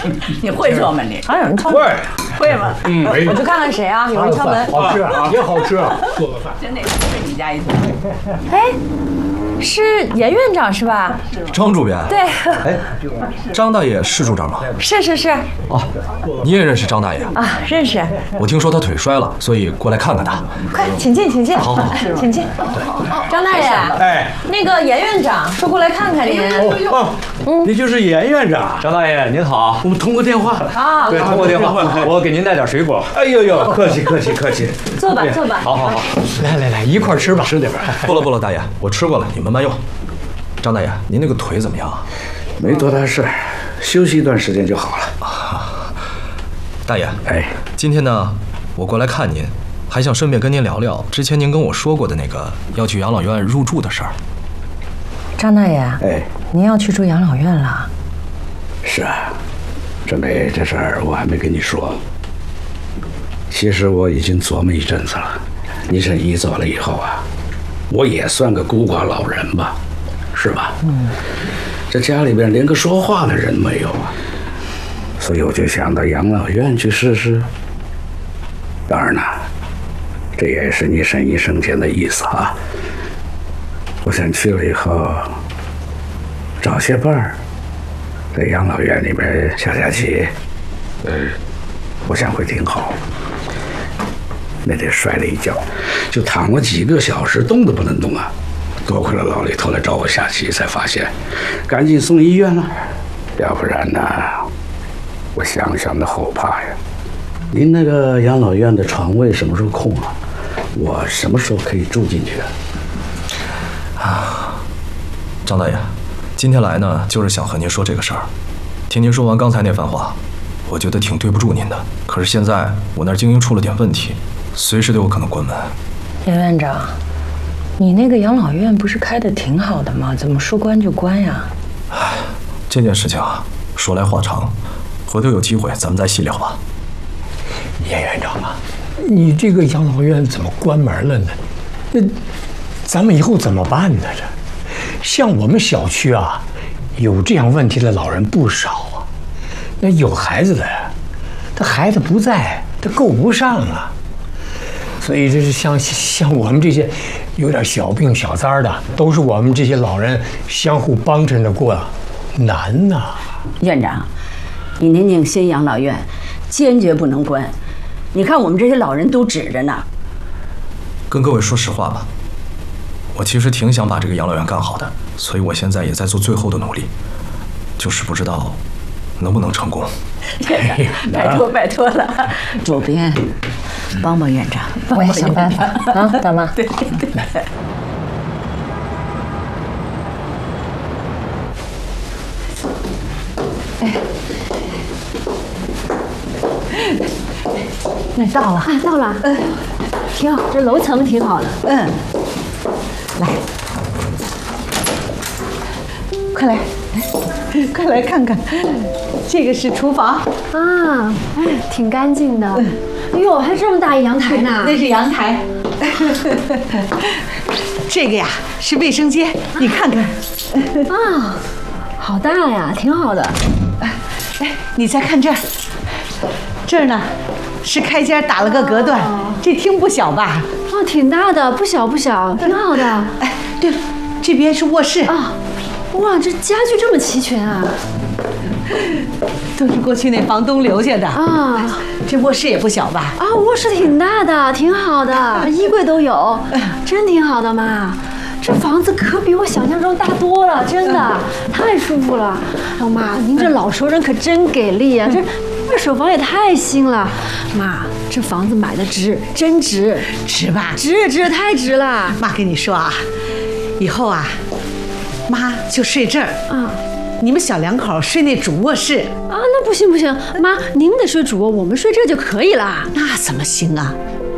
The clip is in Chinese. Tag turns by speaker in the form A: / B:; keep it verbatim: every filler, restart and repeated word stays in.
A: 你会做吗你？
B: 还有人敲
C: 会
A: 会吗？
B: 嗯，我去看看谁啊？有人敲门。
C: 好吃啊，也好吃啊，做个饭。
A: 真得是你家一做。
B: 哎，是严院长是吧？
D: 张主编。
B: 对。
D: 哎，张大爷是处长吗？
B: 是是是。
D: 哦，你也认识张大爷
B: 啊？认识。
D: 我听说他腿摔了，所以过来看看他。
B: 快，请进，请进。
D: 好好好，
B: 请进。张大爷，
C: 哎，
B: 那个严院长说过来看看您。
C: 哦，嗯，你就是严院长。
E: 张大爷您好，
C: 我们通过电话。
B: 啊，
E: 对，通过电话，我给您带点水果。
C: 哎呦呦，客气客气客气。
B: 坐吧坐吧。
E: 好好好，
C: 来来来，一块吃吧，吃点吧。
D: 不了不了，大爷，我吃过了，你们慢用。张大爷，您那个腿怎么样啊？
F: 没多大事，休息一段时间就好了。
D: 啊，大爷，
F: 哎，
D: 今天呢，我过来看您，还想顺便跟您聊聊之前您跟我说过的那个要去养老院入住的事儿。
B: 张大爷，
F: 哎，
B: 您要去住养老院了？
F: 是啊，准备这事儿我还没跟你说。其实我已经琢磨一阵子了。倪婶姨走了以后啊，我也算个孤寡老人吧，是吧？嗯。这家里边连个说话的人没有啊，所以我就想到养老院去试试。当然了，这也是倪婶姨生前的意思啊。我想去了以后，找些伴儿，在养老院里边下下棋，呃，我想会挺好。那天摔了一跤，就躺了几个小时，动都不能动啊！多亏了老李头来找我下棋，才发现，赶紧送医院了。要不然呢，我想想都后怕呀。您那个养老院的床位什么时候空啊？我什么时候可以住进去啊？
D: 啊，张大爷，今天来呢，就是想和您说这个事儿。听您说完刚才那番话，我觉得挺对不住您的。可是现在我那儿经营出了点问题，随时都有可能关门。
B: 严院长，你那个养老院不是开的挺好的吗？怎么说关就关呀？
D: 唉，这件事情啊，说来话长，回头有机会咱们再细聊吧。
C: 严院长啊，你这个养老院怎么关门了呢？那咱们以后怎么办呢？这像我们小区啊，有这样问题的老人不少啊。那有孩子的呀，他孩子不在，他够不上啊。所以这是像像我们这些有点小病小灾的，都是我们这些老人相互帮衬着过，难呐。
A: 院长，你宁宁新养老院坚决不能关。你看我们这些老人都指着呢。
D: 跟各位说实话吧，我其实挺想把这个养老院干好的，所以我现在也在做最后的努力，就是不知道能不能成功。
A: 院长，拜托拜托了，主编，帮帮院长，
B: 我也想办法啊，大妈。
A: 对对对。
B: 那到了，
G: 啊，到了，嗯，挺好，这楼层挺好的，
A: 嗯，来，快来，快来看看，这个是厨房
G: 啊，挺干净的。哎呦，还这么大一阳台呢！
A: 那是阳台。这个呀是卫生间，你看看。
G: 啊，好大呀，挺好的。
A: 哎，你再看这儿，这儿呢是开间打了个隔断，这厅不小吧？
G: 哦，挺大的，不小不小，挺好的。
A: 哎，对了，这边是卧室
G: 啊。哇，这家具这么齐全啊！
A: 都是过去那房东留下的
G: 啊。
A: 这卧室也不小吧？
G: 啊，卧室挺大的，挺好的，衣柜都有，真挺好的妈。这房子可比我想象中大多了，真的太舒服了。哎妈，您这老熟人可真给力啊！这二手房也太新了，妈，这房子买的值，真值，
A: 值吧？
G: 值值太值了。
A: 妈跟你说啊，以后啊，妈就睡这儿
G: 啊。
A: 你们小两口睡那主卧室
G: 啊？那不行不行，妈，您得睡主卧，我们睡这就可以了。
A: 那怎么行啊？